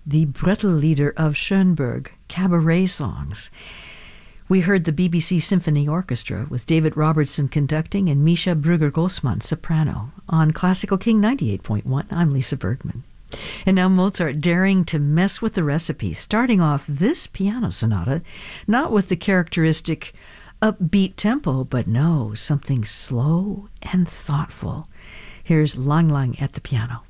the Brettellieder of Schönberg, cabaret songs. We heard the BBC Symphony Orchestra with David Robertson conducting and Misha Brugger-Grossman soprano on Classical King 98.1. I'm Lisa Bergman. And now Mozart daring to mess with the recipe, starting off this piano sonata, not with the characteristic upbeat tempo, but no, something slow and thoughtful. Here's Lang Lang at the piano.